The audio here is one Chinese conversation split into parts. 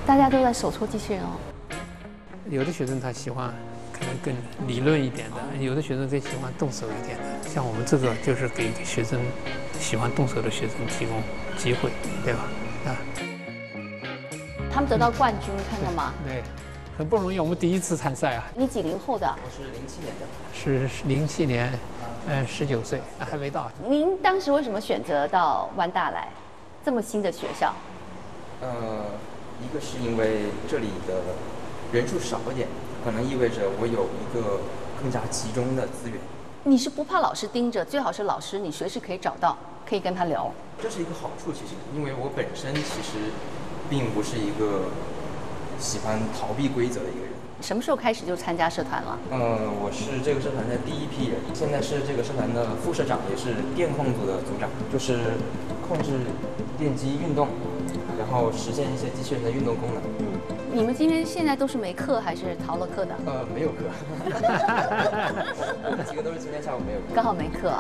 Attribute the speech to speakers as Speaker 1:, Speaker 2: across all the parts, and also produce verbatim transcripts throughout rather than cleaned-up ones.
Speaker 1: 大家都在手搓机器人哦。
Speaker 2: 有的学生他喜欢可能更理论一点的，有的学生更喜欢动手一点的。像我们这个就是给学生喜欢动手的学生提供机会，对吧？啊。
Speaker 1: 他们得到冠军，看到吗？
Speaker 2: 对。 很不容易，我们第一次参赛啊！
Speaker 1: 你几零后的？
Speaker 3: 我是零七年的。
Speaker 2: 是零七年，嗯，十九岁，还没到。
Speaker 1: 您当时为什么选择到湾大来，这么新的学校？
Speaker 3: 呃，一个是因为这里的人数少一点，可能意味着我有一个更加集中的资源。
Speaker 1: 你是不怕老师盯着，最好是老师你随时可以找到，可以跟他聊。
Speaker 3: 这是一个好处，其实，因为我本身其实并不是一个 喜欢逃避规则的一个人。
Speaker 1: 什么时候开始就参加社团了？
Speaker 3: 呃，我是这个社团的第一批人，现在是这个社团的副社长，也是电控组的组长，就是控制电机运动，然后实现一些机器人的运动功能。
Speaker 1: 嗯，你们今天现在都是没课还是逃了课的？
Speaker 3: 呃，没有课。我们几个都是今天下午没有课，
Speaker 1: 刚好没课。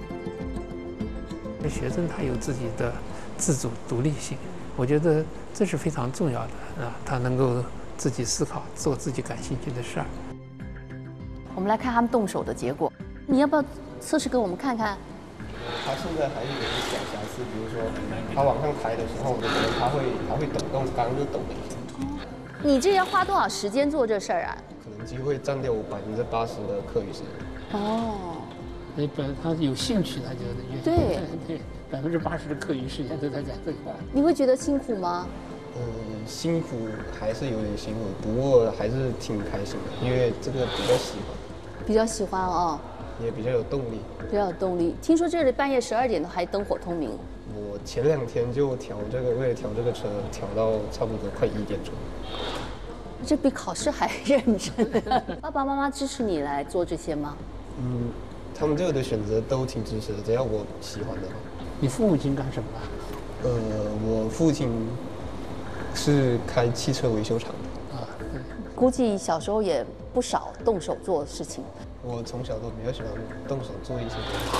Speaker 2: 学生他有自己的自主独立性。 我觉得这是非常重要的啊，他能够自己思考，做自己感兴趣的事儿。
Speaker 1: 我们来看他们动手的结果，你要不要测试给我们看看？
Speaker 4: 他现在还是有一些小瑕疵，比如说他往上抬的时候，可能他会他会抖动，刚刚就抖了一下。
Speaker 1: 你这要花多少时间做这事儿啊？
Speaker 4: 可能机会占掉我百分之八十的课余时间。
Speaker 1: 哦。
Speaker 2: 那本他有兴趣，他就
Speaker 1: 对
Speaker 2: 对。 百分之八十的课余时间都在讲这个。
Speaker 1: 你会觉得辛苦吗？
Speaker 4: 嗯，辛苦还是有点辛苦，不过还是挺开心的，因为这个比较喜欢。
Speaker 1: 比较喜欢哦。
Speaker 4: 也比较有动力。
Speaker 1: 比较有动力。听说这里半夜十二点都还灯火通明。
Speaker 4: 我前两天就调这个，为了调这个车，调到差不多快一点钟。
Speaker 1: 这比考试还认真。爸爸妈妈支持你来做这些吗？
Speaker 4: 嗯，他们对我的选择都挺支持的，只要我喜欢的话。
Speaker 2: 你父母亲干什么的？
Speaker 4: 呃，我父亲是开汽车维修厂的。
Speaker 2: 啊，
Speaker 1: 估计小时候也不少动手做事情。
Speaker 4: 我从小都比较喜欢动手做一些东西。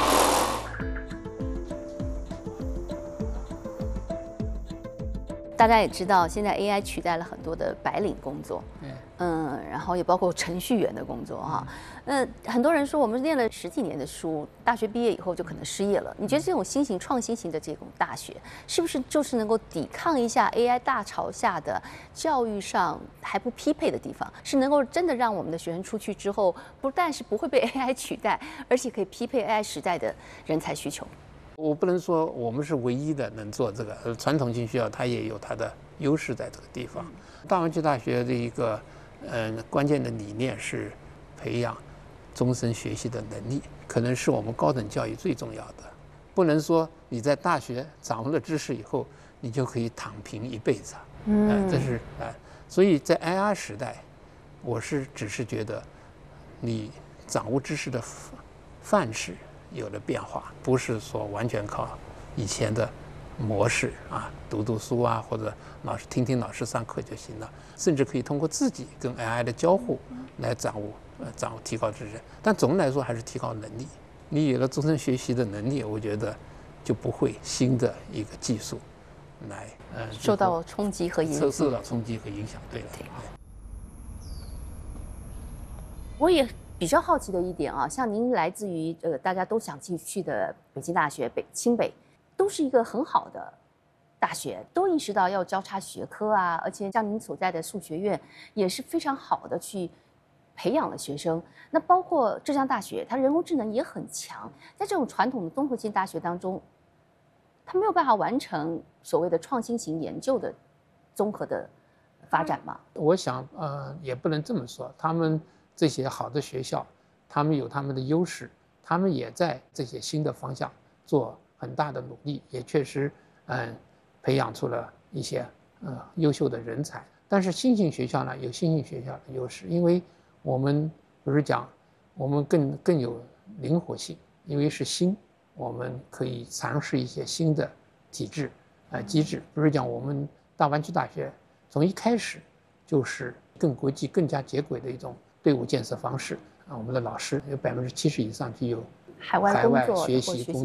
Speaker 1: 大家也知道，现在 A I 取代了很多的白领工作。嗯，然后也包括程序员的工作哈。嗯，很多人说我们念了十几年的书，大学毕业以后就可能失业了。你觉得这种新型创新型的这种大学，是不是就是能够抵抗一下 A I 大潮下的教育上还不匹配的地方？是能够真的让我们的学生出去之后，不但是不会被 A I 取代，而且可以匹配 A I 时代的人才需求？
Speaker 2: 我不能说我们是唯一的能做这个，呃，传统性学校它也有它的优势在这个地方。大湾区大学的一个嗯、呃、关键的理念是培养终身学习的能力，可能是我们高等教育最重要的。不能说你在大学掌握了知识以后，你就可以躺平一辈子。嗯、呃，这是啊、呃，所以在 A I 时代，我是只是觉得你掌握知识的范式有了变化，不是说完全靠以前的模式啊，读读书啊，或者老师听听老师上课就行了，甚至可以通过自己跟 A I 的交互来掌握，呃，掌握提高知识。但总的来说还是提高能力。你有了终身学习的能力，我觉得就不会新的一个技术来呃
Speaker 1: 受到冲击和影响。
Speaker 2: 受到冲击和影响，对了。对。
Speaker 1: 我也比较好奇的一点啊，像您来自于呃大家都想进去的北京大学、北清北，都是一个很好的大学，都意识到要交叉学科啊，而且像您所在的数学院也是非常好的去培养了学生。那包括浙江大学，它人工智能也很强，在这种传统的综合性大学当中，它没有办法完成所谓的创新型研究的综合的发展吗？
Speaker 2: 我想呃也不能这么说，他们这些好的学校，他们有他们的优势，他们也在这些新的方向做很大的努力，也确实嗯培养出了一些呃优秀的人才。但是新型学校呢有新型学校的优势，因为我们不是讲我们更更有灵活性，因为是新，我们可以尝试一些新的体制呃机制。不是讲我们大湾区大学从一开始就是更国际、更加接轨的一种队伍建设方式啊，我们的老师有百分之七十以上具有
Speaker 1: 海外工作
Speaker 2: 学习工。